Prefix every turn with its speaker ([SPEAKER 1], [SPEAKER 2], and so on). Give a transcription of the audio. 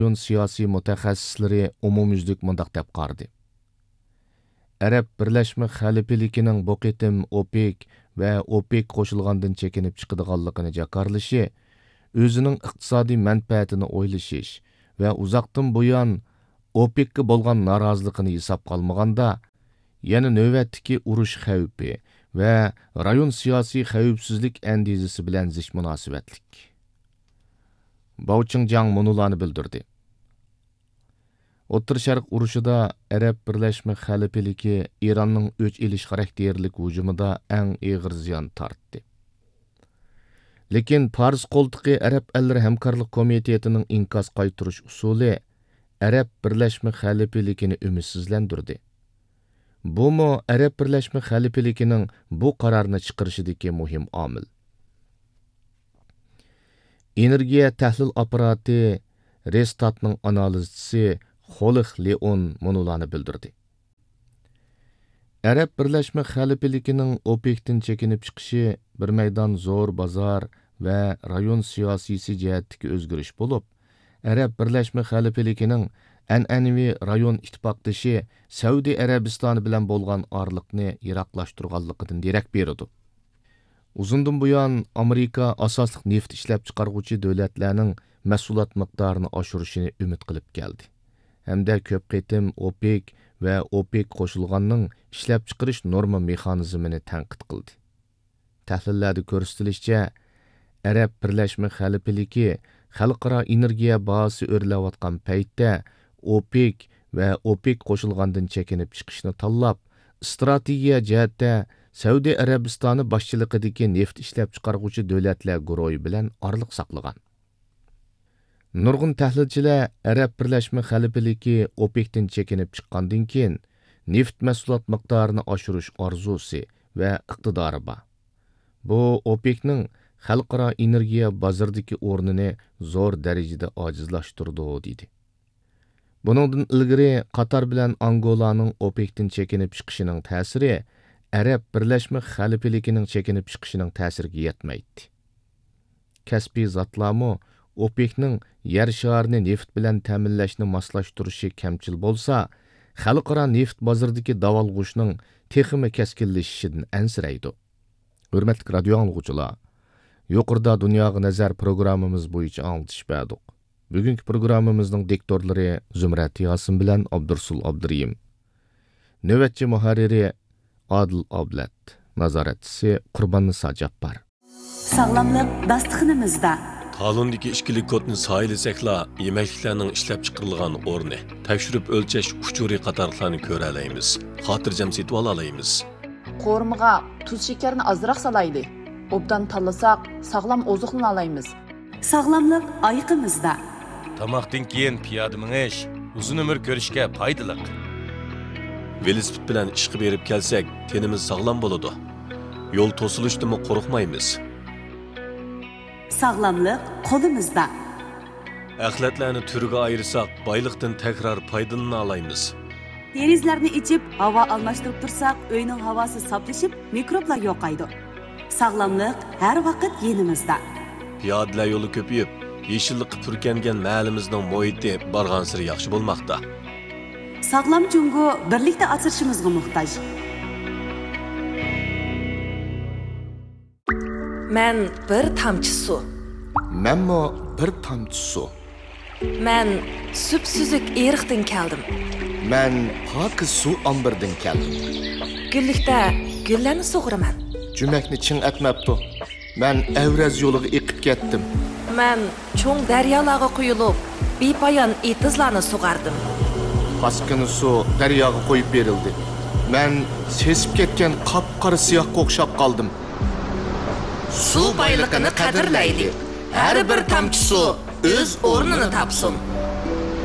[SPEAKER 1] siyosiy mutaxassislari umumyüzlük mundaq deb qardı. Arab Birleşme Xalifeligining bu qitim OPEC va OPEC qo'shilgandan chekinib chiqadiganligini jakarlashi, o'zining iqtisodiy manfaatini o'ylashish va uzoqdan buyon OPECga bo'lgan noroziligini hisobga olmaganda, yana navbatdagi urush xavfi va rayon siyosiy xavfsizlik andizasi bilan zich munosabatlik. Bao Qingjiang munularni bildirdi. O'rta Sharq urushida Arab Birleşme Xalifaligi Iranning o'ch elish xarakterlik hujumida eng og'ir ziyon tortdi. Lekin Paris qo'ltiqi Arab ellari hamkorlik komitetining inkos qaytirish usuli Arab Birleşme Xalifaligini umidsizlantirdi. Bu Arab Birleşme Xalifaligining bu qarorni chiqarishidagi muhim omil. Energiya tahlil apparati Restatning analizchisi Xolix Leon munularni bildirdi. Arab Birleşme Xalifaligining OPEC'dan chekinib chiqishi bir maydon zo'r bozor va rayon siyosiysi jihatdagi o'zgarish bo'lib, Arab Birleşme Xalifaligining an'anaviy rayon ittifoqdoshi Saudiya Arabistoni bilan bo'lgan orliqni yiroqlashtirganligidan derak beradi. Uzundan buyon Amerika asosliq neft ishlab chiqaruvchi davlatlarning mahsulot miqdorini oshirishini umid qilib keldi. Hamda ko'p qitim OPEC va OPEC qo'shilganning ishlab chiqarish norma mexanizmini tanqid qildi. Tahlillarda ko'rsatilishicha, Arab Birleşme Xalifaligi xalqaro energiya bahasi o'rlayotgan paytda OPEC va OPEC qo'shilgandan chekinib chiqishni tanlab, strategiya jihatda Saudiya Arabistoni boshchiligidagi neft ishlab chiqaruvchi davlatlar guruhi bilan orliq saqlagan. Nurg'un tahlilchilar Arab Birleşme Xalifaligi OPEC'dan chekinib chiqqandan keyin neft mahsulot miqdorini oshirish orzusi va iqtidori bor. Bu OPEC'ning xalqaro energiya bozoridagi o'rnini zo'r darajada ojizlashtirdi dedi. Buningdan ilgari Qatar bilan Angolaning OPEC'dan chekinib chiqishining ta'siri Arab Birleşme Xalifaligining chekinib chiqishining ta'siriga yetmaydi. Kasbiy zotlarmi OPEC'ning yer sharini neft bilan ta'minlashni moslashtirishi kamchil bo'lsa, xalqaro neft bozoridagi davolg'ushning texmi keskinlashishidan ansiraydi. Hurmatli radio anglovchilar, yuqorida Dunyoga nazar programmamiz bo'yicha anglitish berdik. Bugungi programmamizning diktorlari Zumrat Yosin bilan Abdursul Abduriyim. Navbatchi muharriri Adil Ablat, nazoratchisi Qurbonnisa Jabbor.
[SPEAKER 2] Sog'lomlik dasturxonimizda
[SPEAKER 3] Talondagi ishkilik kodni sayilsakla yemekliklarning ishlab chiqarilgan o'rni, tekshirib o'lchash uchuri qatorlarni ko'ra olamiz. Xotirjam setib olaymiz.
[SPEAKER 4] Qo'rmiga tuz shakarni ozroq salaydi. Obdan tanlasak, sog'lom oziqlana olamiz.
[SPEAKER 2] Sog'lomlik oyiqimizda.
[SPEAKER 5] Tamoqdan keyin piyoda minish uzun umr ko'rishga foydali.
[SPEAKER 3] Velosiped bilan ishga berib kelsak, tenimiz sog'lom bo'ladi. Yo'l to'silishdimi qo'rqmaymiz.
[SPEAKER 2] Sog'lomlik qo'limizda.
[SPEAKER 3] Axlatlarni turiga ayirsak, boyliqdan takrar foydalana olamiz.
[SPEAKER 2] Derizlarni ichib, havo almashtirib tursak, uyning havosi saflashib, mikroblar yo'qaydi. Sog'lomlik har vaqt yenimizda.
[SPEAKER 3] Piyodalar yo'li ko'payib, yeshillik purkangan mahallimizning muhiti bargan sari yaxshi bo'lmoqda.
[SPEAKER 2] Sog'lom jungo birlikda asrashimizga muhtoj.
[SPEAKER 6] Men bir tamchi suv.
[SPEAKER 1] Menmo bir tomchi suv.
[SPEAKER 6] Men süp-süzük eriqdan keldim.
[SPEAKER 1] Men pokiz suv ombirdan keldim.
[SPEAKER 6] Gullikda gullarni sug'uraman.
[SPEAKER 1] Jumakni ching atmabdi. Men Avraz yo'liga eqib ketdim.
[SPEAKER 6] Men cho'ng daryolarga quyilib, bepoyon etizlarni sug'ardim.
[SPEAKER 1] Paskini suv daryoga qo'yib berildi. Men sesib ketgan qop-qora siyohga o'xshab qoldim.
[SPEAKER 6] Suv boyligini qadrlaylik. Har bir tomchi suv o'z o'rnini topsin.